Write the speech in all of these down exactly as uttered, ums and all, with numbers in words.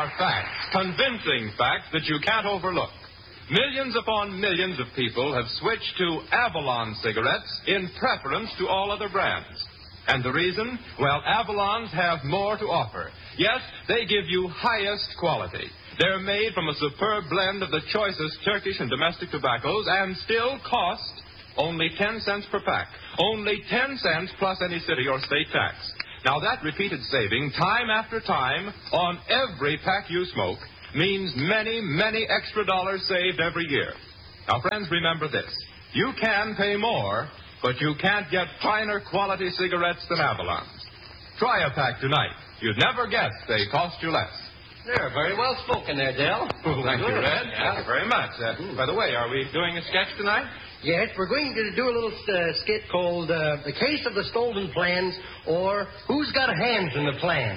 are facts, convincing facts that you can't overlook. Millions upon millions of people have switched to Avalon cigarettes in preference to all other brands. And the reason? Well, Avalons have more to offer. Yes, they give you highest quality. They're made from a superb blend of the choicest Turkish and domestic tobaccos and still cost only ten cents per pack. Only ten cents plus any city or state tax. Now, that repeated saving, time after time, on every pack you smoke, means many, many extra dollars saved every year. Now, friends, remember this. You can pay more, but you can't get finer quality cigarettes than Avalon's. Try a pack tonight. You'd never guess they cost you less. There, very well spoken there, Del. Thank you, Red. Yeah. Thank you very much. Uh, by the way, are we doing a sketch tonight? Yes, we're going to do a little uh, skit called uh, The Case of the Stolen Plans, or Who's Got Hands in the Plan.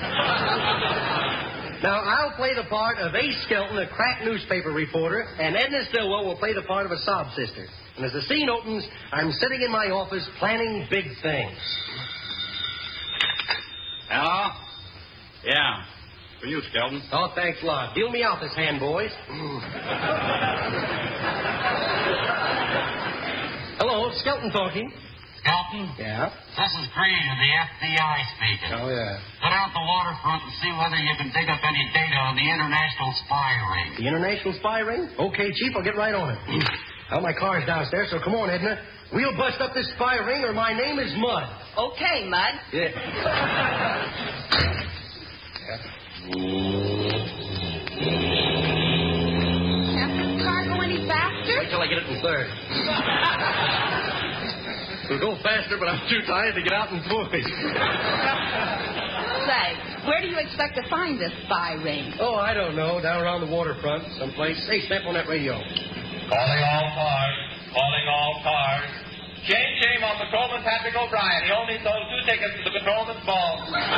Now, I'll play the part of Ace Skelton, a crack newspaper reporter, and Edna Stillwell will play the part of a sob sister. And as the scene opens, I'm sitting in my office planning big things. Hello? Yeah. For you, Skelton. Oh, thanks a lot. Deal me out this hand, boys. Mm. Hello, Skelton talking. Skelton? Yeah? This is Green of the F B I speaking. Oh, yeah. Get out the waterfront and see whether you can dig up any data on the international spy ring. The international spy ring? Okay, Chief, I'll get right on it. Well, my car's downstairs, so come on, Edna. We'll bust up this spy ring or my name is Mud. Okay, Mud. Yeah. Can't this car go any faster? Wait till I get it in third. It'll go faster, but I'm too tired to get out in fourth. Say, where do you expect to find this spy ring? Oh, I don't know. Down around the waterfront, someplace. Hey, step on that radio. Calling all cars. Calling all cars. Shame, shame on Patrolman Patrick O'Brien. He only sold two tickets to the Patrolman's Ball.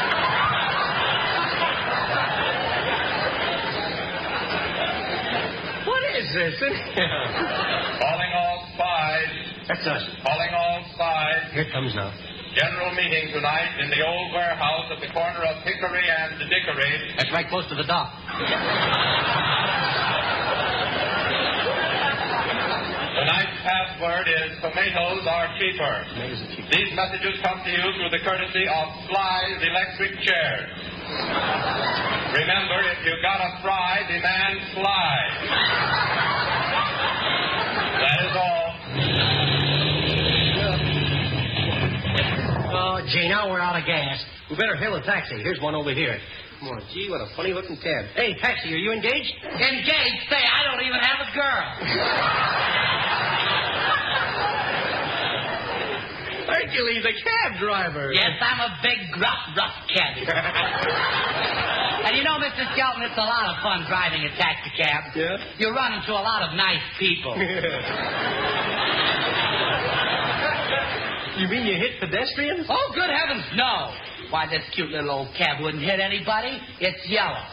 What is this? Calling all spies. That's us. Calling all spies. Here it comes now. General meeting tonight in the old warehouse at the corner of Hickory and Dickory. That's right close to the dock. Tonight's password is tomatoes are cheaper. These messages come to you through the courtesy of Sly's Electric Chairs. Remember, if you gotta fry, demand Sly. That is all. Oh, gee, now we're out of gas. We better hail a taxi. Here's one over here. Come on, gee, what a funny-looking cab. Hey, taxi, are you engaged? Engaged? Say, I don't even have a girl. Hercules, a cab driver. Yes, I'm a big, gruff, rough cabbie. And you know, Mister Skelton, it's a lot of fun driving a taxi cab. Yeah? You run into a lot of nice people. You mean you hit pedestrians? Oh, good heavens, no. Why, this cute little old cab wouldn't hit anybody. It's yellow.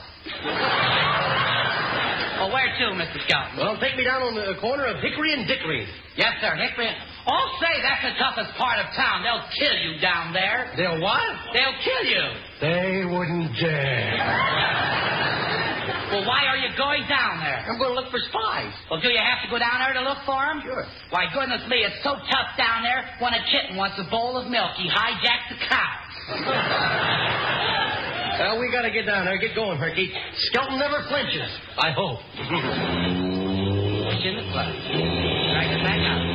Well, where to, Mister Skelton? Well, take me down on the corner of Hickory and Dickory. Yes, sir, Hickory. Oh, say, that's the toughest part of town. They'll kill you down there. They'll what? They'll kill you. They wouldn't dare. Well, why are you going down there? I'm going to look for spies. Well, do you have to go down there to look for them? Sure. Why, goodness me, it's so tough down there. When a kitten wants a bowl of milk, he hijacks a cow. Well, we got to get down there. Get going, Herky. Skelton never flinches. I hope. Push in the club. Drag it back out.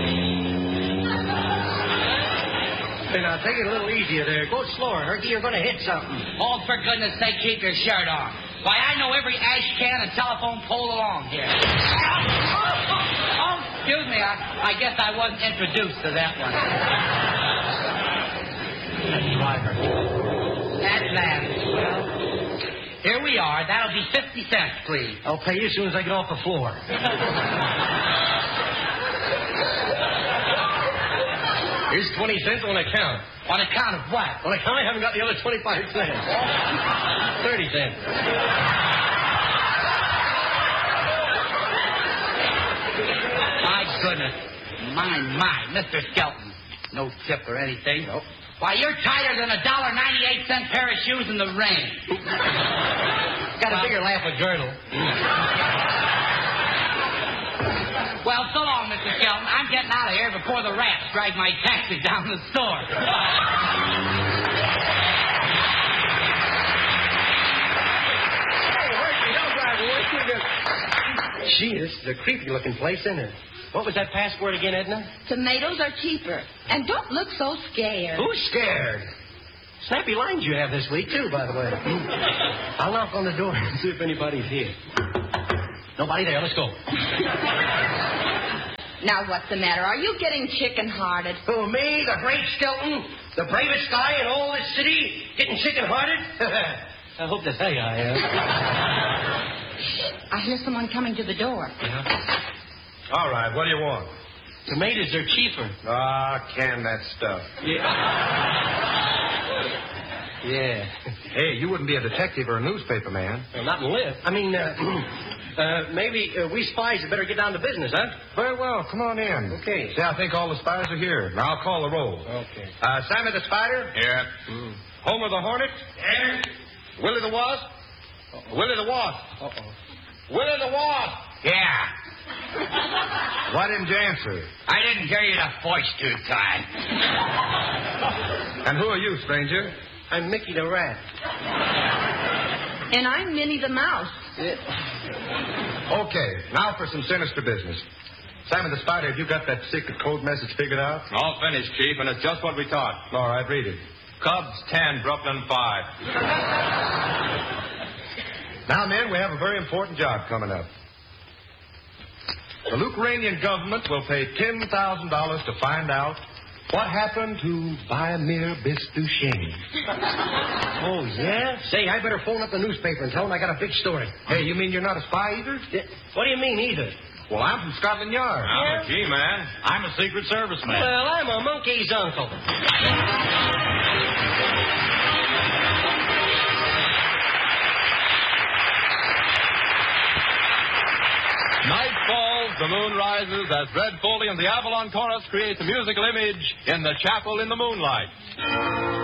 Hey, now, take it a little easier there. Go slower, Herky. You're going to hit something. Oh, for goodness sake, keep your shirt on. Why, I know every ash can and telephone pole along here. Oh, excuse me. I, I guess I wasn't introduced to that one. That driver. That man. Well, here we are. That'll be fifty cents, please. I'll pay you as soon as I get off the floor. Here's twenty cents on account. On account of what? On account I haven't got the other twenty-five cents. thirty cents. My goodness. My, my, Mister Skelton. No tip or anything. Nope. Why, you're tighter than a dollar ninety-eight cent pair of shoes in the rain. got a Well- bigger laugh with girdle. Well, so long, Mister Skelton. I'm getting out of here before the rats drag my taxi down the store. Gee, this is a creepy-looking place, isn't it? What was that password again, Edna? Tomatoes are cheaper. And don't look so scared. Who's scared? Snappy lines you have this week, too, by the way. I'll knock on the door and see if anybody's here. Nobody there. Let's go. Now, what's the matter? Are you getting chicken-hearted? Who, me, the great Skelton? The bravest guy in all this city? Getting chicken-hearted? I hope to say I am. I hear someone coming to the door. Yeah. All right, what do you want? Tomatoes are cheaper. Ah, can that stuff. Yeah. Yeah. Hey, you wouldn't be a detective or a newspaper man. Well, not in live. I mean, uh, uh, maybe uh, we spies had better get down to business, huh? Very well, come on in. Okay. See, I think all the spies are here. Now I'll call the roll. Okay. Uh, Sammy the Spider? Yeah. Mm. Homer the Hornet? Yeah. Willie the Wasp? Uh-oh. Willie the Wasp? Uh-oh. Willie the Wasp! Yeah. Why didn't you answer? I didn't hear you the voice two times. And who are you, stranger? I'm Mickey the Rat. And I'm Minnie the Mouse. Okay, now for some sinister business. Sammy the Spider, have you got that secret code message figured out? All finished, Chief, and it's just what we thought. All right, read it. Cubs ten, Brooklyn five. Now, men, we have a very important job coming up. The Lucranian government will pay ten thousand dollars to find out what happened to Vladimir Bistushane. Oh, yeah? Say, I better phone up the newspaper and tell them I got a big story. Hey, you mean you're not a spy either? Yeah. What do you mean, either? Well, I'm from Scotland Yard. I'm a G-man. I'm a Secret Service man. Well, I'm a monkey's uncle. Night falls, the moon rises as Red Foley and the Avalon Chorus create the musical image in the chapel in the moonlight.